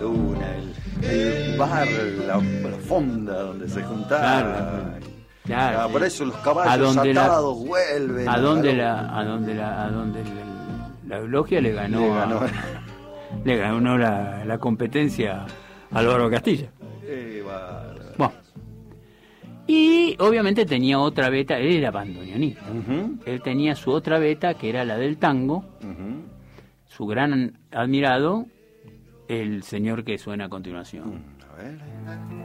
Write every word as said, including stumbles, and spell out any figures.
luna, el, el bar, la, la fonda donde se juntaba. Claro, claro, ah, sí. Por eso los caballos atados la, vuelven. A donde la, a donde la, a donde la, la Eulogia le ganó, le ganó, a, le ganó la, la competencia a Álvaro Castilla. Eh, bueno. Y obviamente tenía otra beta, él era bandoneonista. Uh-huh. Él tenía su otra beta, que era la del tango. Uh-huh. Su gran admirado, el señor que suena a continuación. Uh, a ver.